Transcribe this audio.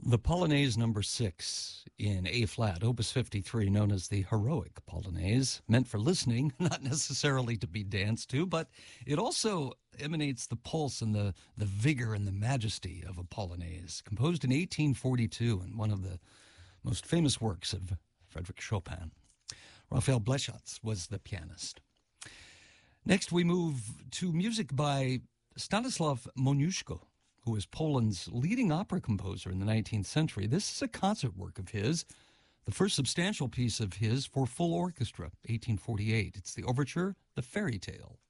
The Polonaise number 6 in A-flat, Opus 53, known as the Heroic Polonaise, meant for listening, not necessarily to be danced to, but it also emanates the pulse and the vigor and the majesty of a Polonaise, composed in 1842 and one of the most famous works of Frédéric Chopin. Raphael Bleschatz was the pianist. Next, we move to music by Stanislaw Moniuszko, who was Poland's leading opera composer in the 19th century. This is a concert work of his, the first substantial piece of his for full orchestra, 1848. It's the overture, The Fairy Tale.